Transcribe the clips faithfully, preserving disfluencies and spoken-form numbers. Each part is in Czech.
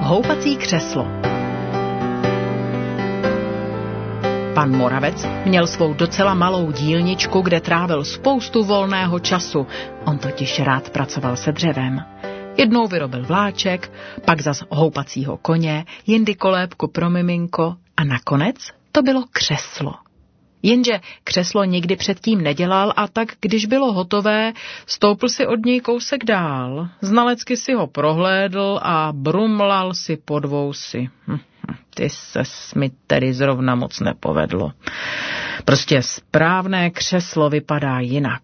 Houpací křeslo. Pan Moravec měl svou docela malou dílničku, kde trávil spoustu volného času. On totiž rád pracoval se dřevem. Jednou vyrobil vláček, pak zas houpacího koně, jindy kolébku pro miminko a nakonec to bylo křeslo. Jenže křeslo nikdy předtím nedělal a tak, když bylo hotové, stoupl si od něj kousek dál. Znalecky si ho prohlédl a brumlal si pod vousy. Hm, ty ses mi tedy zrovna moc nepovedlo. Prostě správné křeslo vypadá jinak.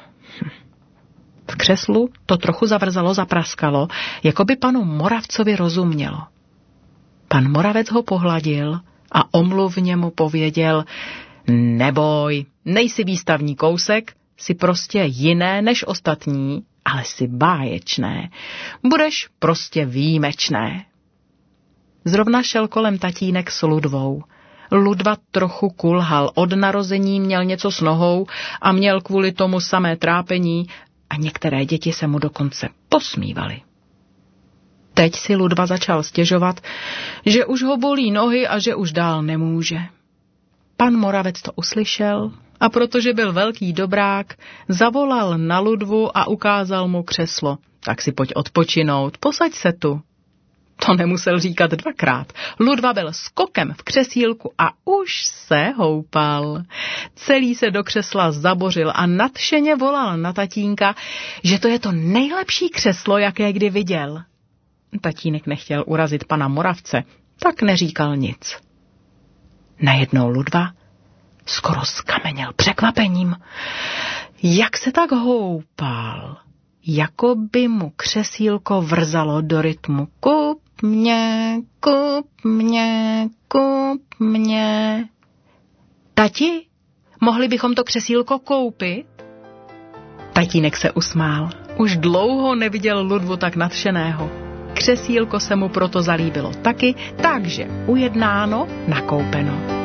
V křeslu to trochu zavrzalo, zapraskalo, jako by panu Moravcovi rozumělo. Pan Moravec ho pohladil a omluvně mu pověděl: neboj, nejsi výstavní kousek, jsi prostě jiné než ostatní, ale jsi báječné. Budeš prostě výjimečné. Zrovna šel kolem tatínek s Ludvou. Ludva trochu kulhal, od narození měl něco s nohou a měl kvůli tomu samé trápení a některé děti se mu dokonce posmívaly. Teď si Ludva začal stěžovat, že už ho bolí nohy a že už dál nemůže. Pan Moravec to uslyšel a protože byl velký dobrák, zavolal na Ludvu a ukázal mu křeslo. Tak si pojď odpočinout, posaď se tu. To nemusel říkat dvakrát. Ludva byl skokem v křesílku a už se houpal. Celý se do křesla zabořil a nadšeně volal na tatínka, že to je to nejlepší křeslo, jaké kdy viděl. Tatínek nechtěl urazit pana Moravce, tak neříkal nic. Najednou Ludva skoro skameněl překvapením. Jak se tak houpal, jako by mu křesílko vrzalo do rytmu. Kup mě, kup mě, kup mě. Tati, mohli bychom to křesílko koupit? Tatínek se usmál. Už dlouho neviděl Ludvu tak nadšeného. Křesílko se mu proto zalíbilo taky, takže ujednáno, nakoupeno.